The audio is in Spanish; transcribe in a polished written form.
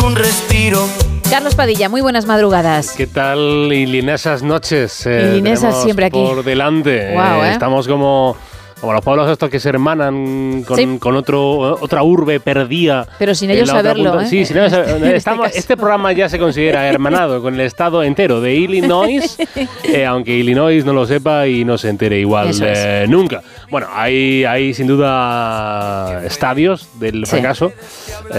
un respiro. Carlos Padilla, muy buenas madrugadas. ¿Qué tal? Y linesas noches. Linesas siempre aquí. Por delante. Wow, Estamos como los pueblos estos que se hermanan con otra urbe perdida. Pero sin ellos saberlo, ¿eh? Sí, sin ellos saberlo. Este programa ya se considera hermanado con el estado entero de Illinois, aunque Illinois no lo sepa y no se entere igual nunca. Bueno, hay sin duda estadios del fracaso.